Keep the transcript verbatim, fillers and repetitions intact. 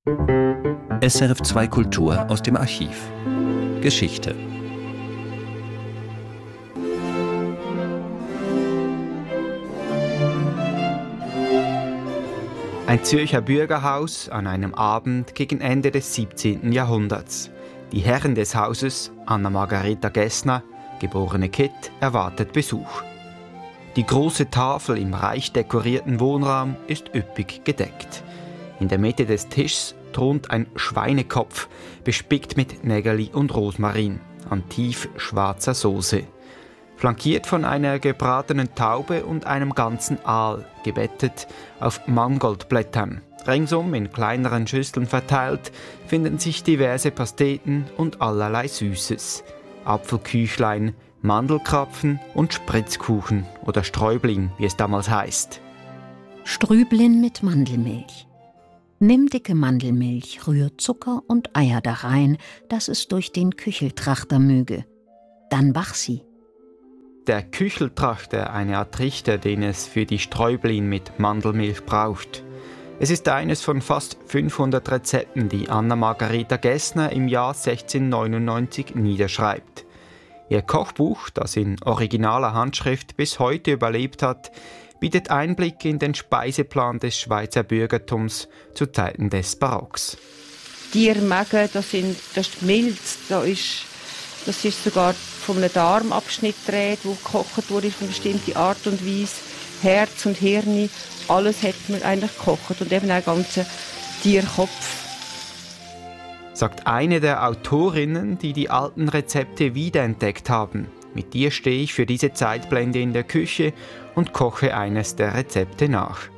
S R F zwei Kultur aus dem Archiv. Geschichte. Ein Zürcher Bürgerhaus an einem Abend gegen Ende des siebzehnten Jahrhunderts. Die Herrin des Hauses, Anna Margareta Gessner, geborene Kitt, erwartet Besuch. Die große Tafel im reich dekorierten Wohnraum ist üppig gedeckt. In der Mitte des Tischs thront ein Schweinekopf, bespickt mit Nägeli und Rosmarin, an tief schwarzer Soße. Flankiert von einer gebratenen Taube und einem ganzen Aal, gebettet auf Mangoldblättern. Ringsum in kleineren Schüsseln verteilt finden sich diverse Pasteten und allerlei Süßes. Apfelküchlein, Mandelkrapfen und Spritzkuchen oder Sträubling, wie es damals heißt. Strüblin mit Mandelmilch. Nimm dicke Mandelmilch, rühr Zucker und Eier da rein, dass es durch den Kücheltrachter möge. Dann bach sie. Der Kücheltrachter, eine Art Trichter, den es für die Sträublin mit Mandelmilch braucht. Es ist eines von fast fünfhundert Rezepten, die Anna Margareta Gessner im Jahr sechzehnhundertneunundneunzig niederschreibt. Ihr Kochbuch, das in originaler Handschrift bis heute überlebt hat, bietet Einblick in den Speiseplan des Schweizer Bürgertums zu Zeiten des Barocks. Tiermägen, das, sind, das ist Milz, da ist, das ist sogar von einem Darmabschnitt gedreht, wo gekocht wurde auf eine bestimmte Art und Weise. Herz und Hirn, alles hat man eigentlich gekocht und eben auch den ganzen Tierkopf. Sagt eine der Autorinnen, die die alten Rezepte wiederentdeckt haben. Mit dir stehe ich für diese Zeitblende in der Küche und koche eines der Rezepte nach.